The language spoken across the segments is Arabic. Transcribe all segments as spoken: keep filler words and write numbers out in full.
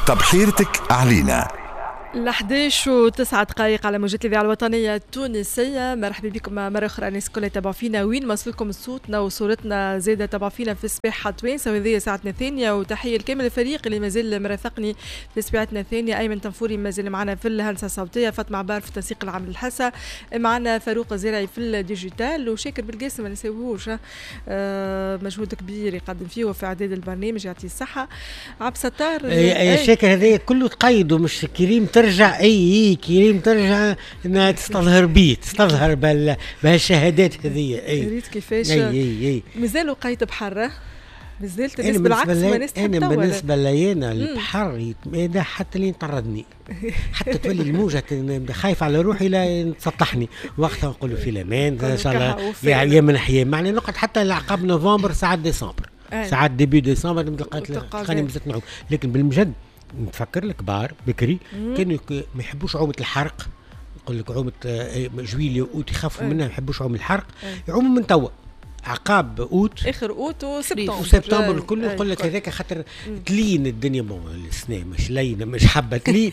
تبحيرتك علينا. الحداش وتسعة دقائق على موجات الإذاعة الوطنية التونسية. مرحبا بكم مرة أخرى الناس الكل يتابعوا فينا وين ما وصلكم صوتنا وصورتنا زادة تابعوا فينا في سباحة توانسة وهذه ساعتنا الثانية. وتحية لكامل الفريق اللي مازال مرافقني في سباحتنا الثانية. أيمن تنفوري مازال معنا في الهندسة الصوتية، فاطمة عبار في التنسيق العام للحسا، معنا فاروق الزراعي في الديجيتال، وشاكر بالقاسم ما نساوهوش آه مجهود كبير يقدم فيه وفي إعداد البرنامج يعطيه الصحة. عبد الستار يا شاكر هذا كله تقيده مش كريم ترجع اي اي كريم ترجع انها تستظهر بيه تستظهر بال بهالشهادات هذه. اي ريت كيفاش اي اي, أي. مازالوا قيد بحر مازالت الناس بالعكس ما ناس تحب انا بالنسبه لي انا البحر يتمادى حتى لين طردني حتى تولي الموجه خايف على روحي لا تسطحني وقتها نقول في الامان ان شاء الله يا ايام من احيان معني نقعد حتى لعقب نوفمبر ساعات ديسمبر ساعات ديبي ديسمبر لقيت خاني مزت نعوم. لكن بالمجد نتفكر الكبار بكري كانوا ما يحبوش عومة الحرق، يقول لك عومة جويلية وأوت يخافوا منها، ما يحبوش عوم الحرق، يعوموا من توا عقاب أوت آخر أوت وسبتمبر وسبتمبر الكل يقول لك هذاك خاطر تلين الدنيا مو السنة مش لينة مش حبة تلين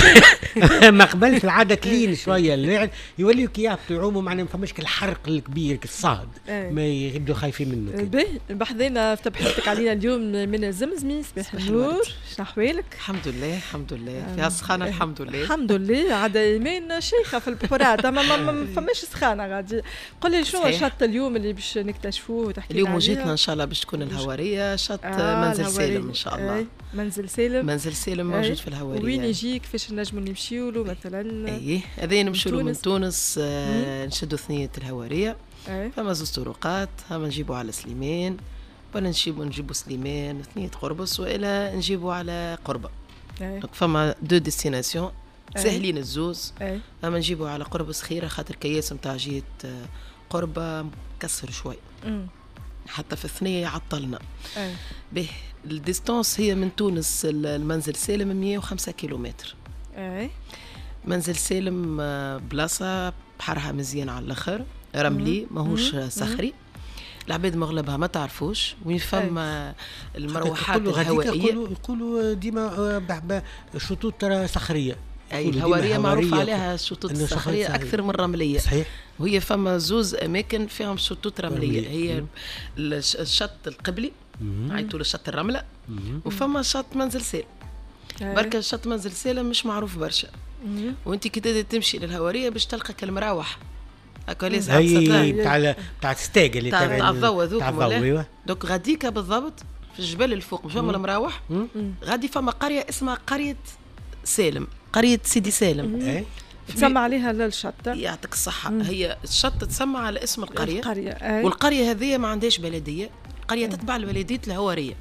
ما قبل في العادة تلين شوية يوليوا كيابطوا يعوموا معنا ما فماش كالحرق الكبير كالصهد ما يبدوا خايفين منه. باهي بحذينا في تبحثك علينا اليوم من الزمزمي. صباح النور، شنو أحوالك؟ الحمد لله الحمد لله فيها سخانة الحمد لله الحمد لله. عاد ايمان شيخة في البحورات ما فماش سخانة غادي. قل لي شنو شط اليوم اللي باش نكتشفوه وتحكي اليوم وجهتنا ان شاء الله باش تكون الهواريه شط آه منزل سالم ان شاء الله. منزل سالم منزل سالم موجود في الهواريه. وين يجي كيفاش نجموا نمشيو له مثلا؟ ايه هذا نمشيو له من تونس آه نشدوا ثنيه الهواريه. فما زوج طرقات، هما نجيبوا على سليمان ولا نجيبوا نجيبوا سليمان ثنيه قربص والا نجيبوا على قربه. دونك فما دو ديستيناسيون سهلين الزوز. اما نجيبوا على قربص خيره خاطر كياس نتاع جهه قربه مكسر شوي مم. حتى في الثنية يعطلنا. به الديستانس هي من تونس المنزل سالم مية وخمسة كيلومتر. أي. منزل سالم بلاصة بحرها مزيان على الآخر، رملي ماهوش صخري. العباد مغلبها ما تعرفوش وين فما المروحات الهوائية. يقولوا يقولوا ديما شطوط صخرية. أي الهوارية معروف عليها شطوط صخرية أكثر من رملية. صحيح. وهي فما زوز أماكن فيهم شطوط رملية. هي الشط القبلي عيطوا له شط الرملة وفما شط منزل سالم. بركة شط منزل سالم مش معروف برشا. وانت كده تمشي للهوارية باش تلقى كالمراوح هكا ليس هي بتاع بتاع الستاج اللي تاع الضوء ذوك. دوك غاديكا بالضبط في الجبل الفوق مش فما المراوح. غادي فما قرية اسمها قرية سالم، قرية سيدي سالم. ايه تسمى عليها للشط. يعطيك الصحة. مم. هي الشط تسمى على اسم القرية, القرية. ايه. والقرية هذه ما عندهاش بلدية، القرية ايه. تتبع لبلدية الهوارية.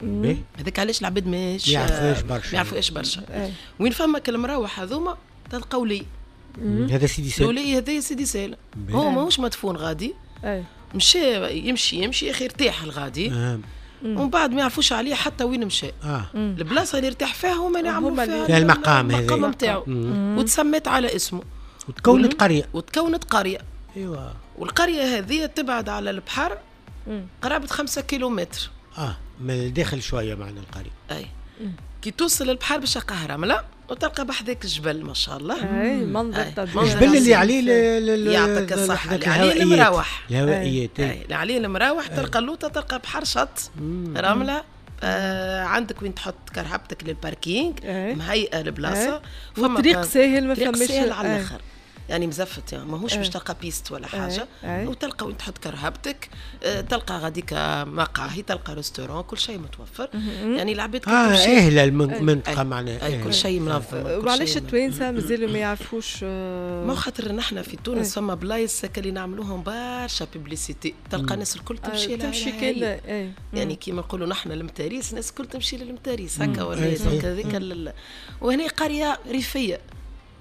هذاك علاش العباد ماش يعرفوا برشا يعرفوا ايش برشا. ايه. وين فما كالمراوح هذوما تلقاو لي هذا سيدي سالم. ولي هذا سيدي سالم هو ماهوش مدفون غادي. ايه. مشى يمشي يمشي يا اخي ارتاح الغادي. اه. ومن بعد ما يعرفوش عليه حتى وين مشى. آه. البلاصه اللي ارتاح فيها هما يعملوا فيها, فيها المقام هذا المقام نتاعو وتسميت على اسمه وتكونت قريه وتكونت قريه. ايوه. والقريه هذه تبعد على البحر قرابه خمسة كيلومتر. اه من داخل شويه معنا القريه. اي مم. كي توصل للبحر باش تلقى رمله وتلقى بحذاك الجبل ما شاء الله. اي منظر طبيعي. الجبل اللي عليه يعطيك الصحه اللي عليه المراوح الهوائيات. اللي عليه المراوح تلقى اللوطه تلقى بحر شط رمله. آه عندك وين تحط كرهبتك للباركينج مهيئه البلاصه. وطريق ساهل ما فماش ساهل على الاخر يعني مزفت يعني ماهوش باش تلقى بيست ولا حاجه. أي. وتلقى وين تحط كرهبتك. أه تلقى غاديك مقاهي تلقى ريستوران كل شيء متوفر. م-م. يعني العباد اه اهلا المنطقه معنا. اي كل شيء منظم. وعلاش التوانسه مازالوا ما يعرفوش؟ آه ما خاطر نحن في تونس فما بلايص اللي نعملوهم برشا بيبليسيتي تلقى الناس الكل تمشي لها. تمشي كل يعني كيما نقولوا نحن المتاريس الناس الكل تمشي للمتاريس هكا ولا هذيك. وهنا قريه ريفيه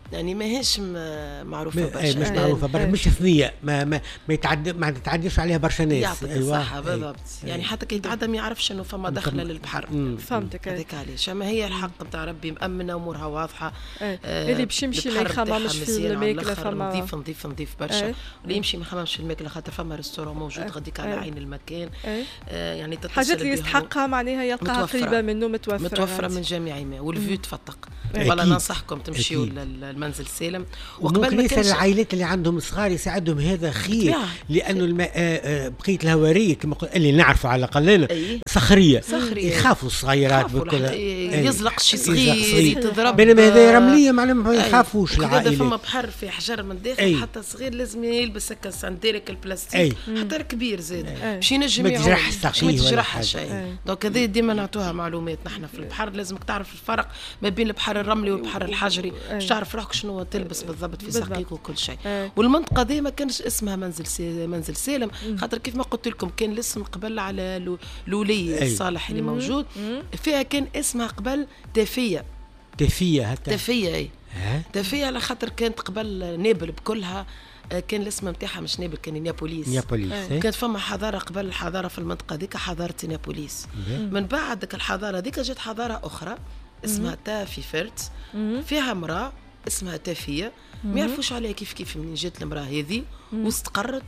يعني ماهيش معروفه برشا. مش معروفه برشا، مش ثنيه، ما ما ما يتعدى ما تتعديش عليها برشا ناس. يعطيك الصحه بالضبط. يعني حتى كي يتعدى ما يعرفش انه فما دخله للبحر. فهمتك هذاك علاش. اما هي الحق نتاع ربي مأمنه امورها واضحه. آه. اللي باش يمشي ما يخممش في الماكله، فما نظيف نظيف نظيف برشا. آه. اللي يمشي ما يخممش في الماكله خاطر فما ريستورون موجود آه. غاديك على آه. عين المكان. آه. آه. يعني حاجات اللي يستحقها معناها يلقاها قريبه منه، متوفره متوفره من جميع ما. والفيو تفتق. والله ننصحكم تمشيوا للمنزل سالم. وقبل ما يصير العائلات اللي عندهم صغار يساعدهم هذا خير، لانه الم... بقيه الهواريه كما اللي نعرفوا على الاقل أيه. صخريه. صخريه يخافوا الصغيرات بكل يزلق شي صغير يتضرب، بينما هذا رمليه معناها ما يخافوش العائلات. هذا فما بحر في حجر من داخل. أيه. حتى صغير لازم يلبس هكا سانديرك البلاستيك. أيه. حتى الكبير زاد باش ينجم ما تجرحش ما تجرحش شيء. دونك هذه ديما نعطوها معلومات. نحن في البحر لازمك تعرف الفرق ما بين البحر الرملي والبحر الحجري باش تعرف روحك شنو تلبس بالضبط في ساقيك وكل شيء. والمنطقه دي ما كانش اسمها منزل سي... منزل سالم خاطر كيف ما قلت لكم كان الاسم قبل على لولي الصالح اللي موجود فيها، كان اسمها قبل تافيه. تافيه هكا تافيه اي تافيه على خاطر كانت قبل نابل بكلها. كان الاسم نتاعها مش نابل، كان نابوليس. نابوليس كانت فما حضاره قبل الحضاره في المنطقه ديك، حضاره نابوليس. من بعد ديك الحضاره ديك جات حضاره اخرى اسمها تافي فرت، فيها امراه اسمها تافيه. ما يعرفوش عليها كيف كيف منين جات المراه هذه واستقرت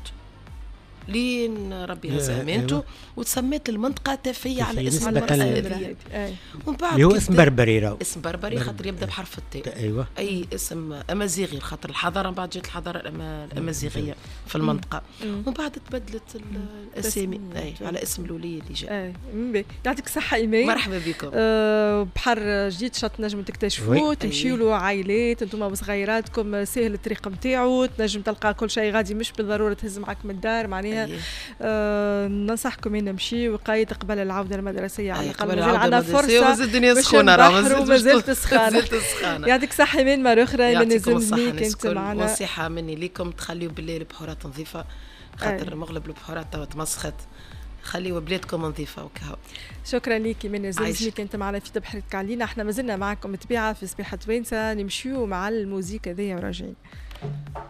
لين ربي هز امانته وتسميت المنطقه تافيه على اسم المراه هذه. ومن بعد هو اسم بربري راهو اسم بربري خاطر يبدا بحرف التاء. ايوه اي اسم امازيغي خاطر الحضاره من بعد جات الحضاره الامازيغيه في المنطقه. ومن بعد تبدلت الاسامي اي على اسم الولي اللي جاء. اي يعطيك الصحه ايمان، مرحبا بكم. أه بحر جديد شط نجم تكتشفوه تمشيوا له عائلات انتم وصغيراتكم، سهل الطريق نتاعو، تنجم تلقى كل شيء غادي مش بالضروره تهز معك من الدار معناها. آه ننصحكم ان نمشي وقايد قبل العوده المدرسيه على الاقل. مازال عندنا فرصه الدنيا سخونه راه مازالت سخانه. يعطيك صحه ايمان مره اخرى من زمني كنت معنا. نصيحه مني ليكم تخليوا بالليل البحورات نظيفه خاطر مغلب البحورات توا تمسخت، خليوا بلادكم نظيفه وكهو. شكرا ليكي من زمزمي كنت معنا في تبحرك علينا. احنا مازلنا معكم متبعه في سبيحه توينسه، نمشيو مع الموسيقى ذي وراجعين.